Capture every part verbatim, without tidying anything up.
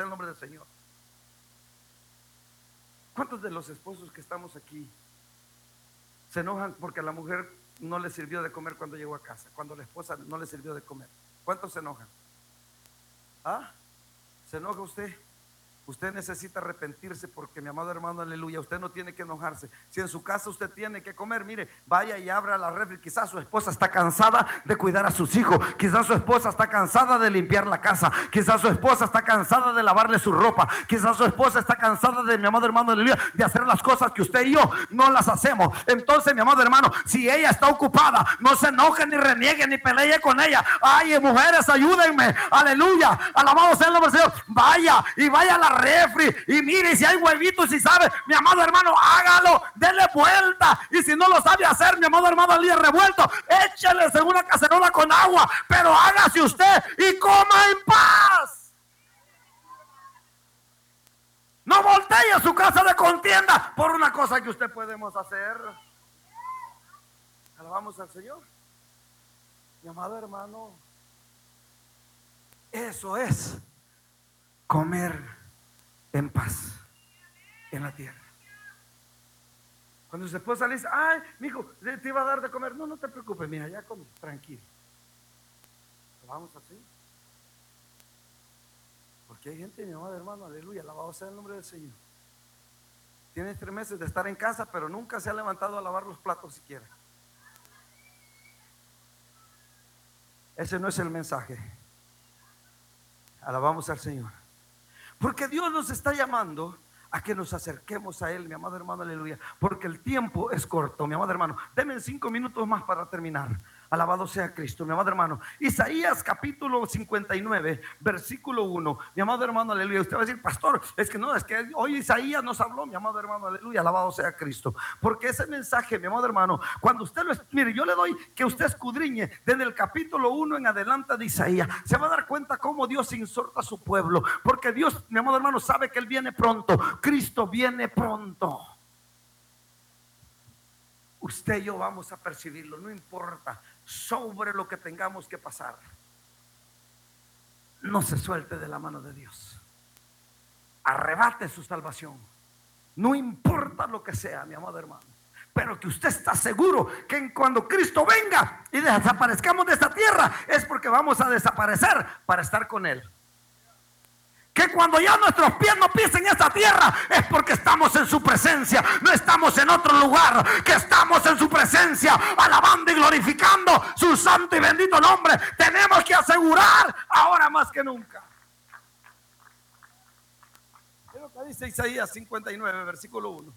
sea el nombre del Señor. ¿Cuántos de los esposos que estamos aquí se enojan porque la mujer no le sirvió de comer cuando llegó a casa, cuando la esposa no le sirvió de comer? ¿Cuántos se enojan? ¿Ah? ¿Se enoja usted? Usted necesita arrepentirse, porque, mi amado hermano, aleluya, usted no tiene que enojarse. Si en su casa usted tiene que comer, mire, vaya y abra la refri. Quizás su esposa está cansada de cuidar a sus hijos, quizás su esposa está cansada de limpiar la casa, quizás su esposa está cansada de lavarle su ropa, quizás su esposa está cansada de, mi amado hermano, aleluya, de hacer las cosas que usted y yo no las hacemos. Entonces, mi amado hermano, si ella está ocupada, no se enoje, ni reniegue, ni pelee con ella. Ay, mujeres, ayúdenme, aleluya, alabado sea el nombre del Señor. Vaya y vaya a la refri y mire, si hay huevitos, y sabe, mi amado hermano, hágalo, dele vuelta. Y si no lo sabe hacer, mi amado hermano, al día revuelto, échele en una cacerola con agua, pero hágase usted y coma en paz. No voltee a su casa de contienda por una cosa que usted podemos hacer. Alabamos al Señor. Mi amado hermano, eso es comer en paz en la tierra. Cuando su esposa le dice: ay, mijo, te iba a dar de comer. No, no te preocupes, mira, ya come, tranquilo. Vamos así. Porque hay gente, mi amado hermano, aleluya, alabado sea el nombre del Señor, tiene tres meses de estar en casa, pero nunca se ha levantado a lavar los platos siquiera. Ese no es el mensaje. Alabamos al Señor. Porque Dios nos está llamando a que nos acerquemos a Él, mi amado hermano, aleluya. Porque el tiempo es corto, mi amado hermano. Denme cinco minutos más para terminar. Alabado sea Cristo, mi amado hermano. Isaías capítulo cincuenta y nueve, versículo uno. Mi amado hermano, aleluya. Usted va a decir: pastor, es que no, es que hoy Isaías nos habló, mi amado hermano, aleluya. Alabado sea Cristo. Porque ese mensaje, mi amado hermano, cuando usted lo, mire, yo le doy que usted escudriñe desde el capítulo uno en adelante de Isaías, se va a dar cuenta cómo Dios exhorta a su pueblo. Porque Dios, mi amado hermano, sabe que Él viene pronto. Cristo viene pronto. Usted y yo vamos a percibirlo, no importa sobre lo que tengamos que pasar. No se suelte de la mano de Dios. Arrebate su salvación. No importa lo que sea, mi amado hermano, pero que usted está seguro que cuando Cristo venga y desaparezcamos de esta tierra, es porque vamos a desaparecer para estar con Él. Que cuando ya nuestros pies no pisen esta tierra, es porque estamos en su presencia, no estamos en otro lugar, que estamos en su presencia, alabando y glorificando su santo y bendito nombre. Tenemos que asegurar ahora más que nunca. ¿Qué es lo que dice Isaías cincuenta y nueve, versículo uno?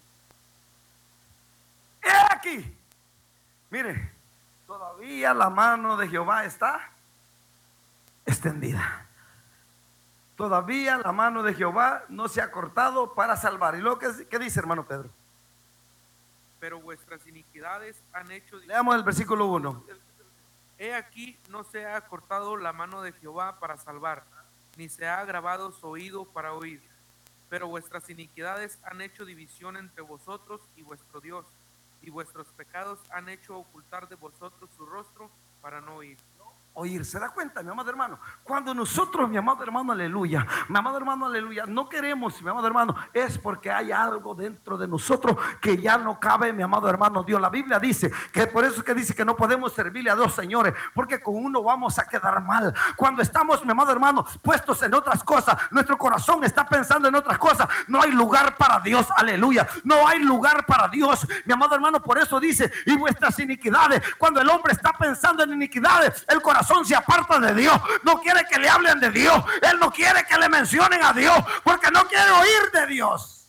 He aquí, mire, todavía la mano de Jehová está extendida. Todavía la mano de Jehová no se ha cortado para salvar. ¿Y lo que qué dice, hermano Pedro? Pero vuestras iniquidades han hecho. Leamos el versículo uno. He aquí, no se ha cortado la mano de Jehová para salvar, ni se ha agravado su oído para oír. Pero vuestras iniquidades han hecho división entre vosotros y vuestro Dios, y vuestros pecados han hecho ocultar de vosotros su rostro para no oír. Oír, ¿se da cuenta, mi amado hermano? Cuando nosotros, mi amado hermano, aleluya, mi amado hermano, aleluya, no queremos, mi amado hermano, es porque hay algo dentro de nosotros que ya no cabe, mi amado hermano Dios. La Biblia dice que por eso es que dice que no podemos servirle a dos señores, porque con uno vamos a quedar mal. Cuando estamos, mi amado hermano, puestos en otras cosas, nuestro corazón está pensando en otras cosas, no hay lugar para Dios, aleluya, no hay lugar para Dios, mi amado hermano. Por eso dice: y vuestras iniquidades. Cuando el hombre está pensando en iniquidades, el corazón se aparta de Dios, no quiere que le hablen de Dios, él no quiere que le mencionen a Dios, porque no quiere oír de Dios.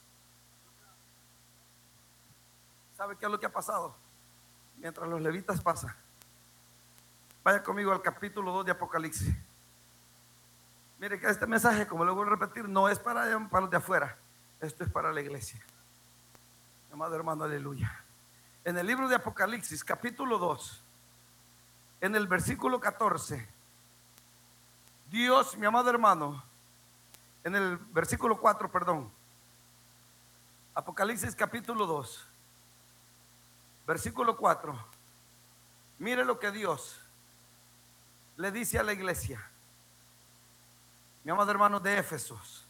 ¿Sabe qué es lo que ha pasado? Mientras los levitas pasan, vaya conmigo al capítulo dos de Apocalipsis. Mire que este mensaje, como lo voy a repetir, no es para, para los de afuera, esto es para la iglesia. Amado hermano, aleluya. En el libro de Apocalipsis, capítulo dos, en el versículo catorce, Dios, mi amado hermano, en el versículo cuatro, perdón, Apocalipsis capítulo dos, versículo cuatro, mire lo que Dios le dice a la iglesia, mi amado hermano de Éfesos.